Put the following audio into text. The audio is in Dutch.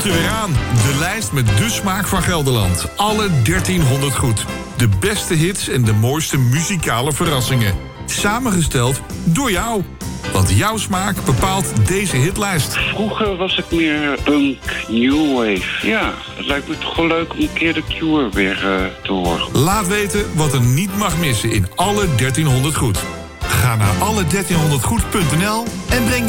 er weer aan. De lijst met de smaak van Gelderland. Alle 1300 goed. De beste hits en de mooiste muzikale verrassingen. Samengesteld door jou. Want jouw smaak bepaalt deze hitlijst. Vroeger was ik meer punk, new wave. Ja, het lijkt me toch wel leuk om een keer de Cure weer te horen. Laat weten wat er niet mag missen in alle 1300 goed. Ga naar alle1300goed.nl en breng